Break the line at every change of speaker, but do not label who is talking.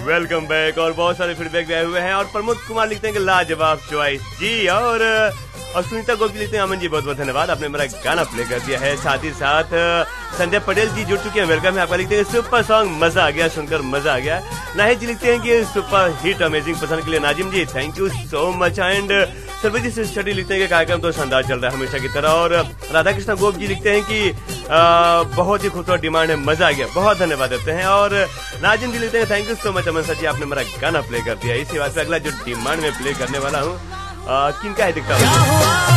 Welcome back. और बहुत सारे फीडबैक भी आए हुए हैं। और प्रमोद कुमार लिखते हैं कि लाजवाब चॉइस जी। और सुनीता गोपी लिखते हैं अमन जी बहुत बहुत धन्यवाद, आपने मेरा गाना प्ले कर दिया है। साथ ही साथ संजय पटेल जी जुड़ चुके हैं, वेलकम है आपका। लिखते हैं सुपर सॉन्ग, मजा आ गया, सुनकर मजा आ गया। नाहिद जी लिखते हैं कि सुपर हिट अमेजिंग, पसंद के लिए नाजिम जी thank you so much. And सर्वजी से स्टडी लिखते हैं कि कार्यक्रम तो शानदार चल रहा है हमेशा की तरह। और राधा कृष्ण गोप जी लिखते हैं कि बहुत ही खूबसूरत डिमांड है, मजा आ गया, बहुत धन्यवाद देते हैं। और नाजिम जी लिखते हैं thank you so much Aman sir जी, आपने मेरा गाना प्ले कर दिया। इसी बात पे अगला जो डिमांड में प्ले करने वाला हूँ किनका है दिखता हूँ।